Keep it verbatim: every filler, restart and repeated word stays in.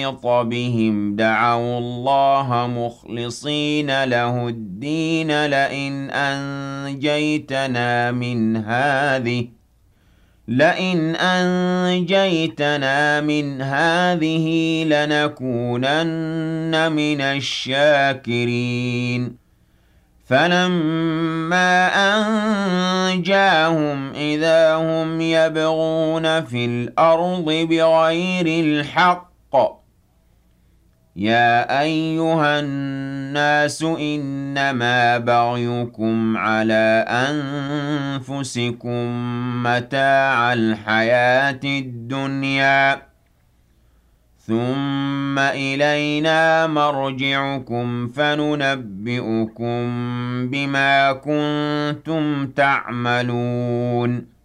بهم دعوا الله مخلصين له الدين لئن أنجيتنا من هذه لئن أنجيتنا من هذه لنكونن من الشاكرين فلما أنجاهم إذا هم يبغون في الأرض بغير الحق يا أيها الناس إنما بغيكم على أنفسكم متاع الحياة الدنيا ثم إلينا مرجعكم فننبئكم بما كنتم تعملون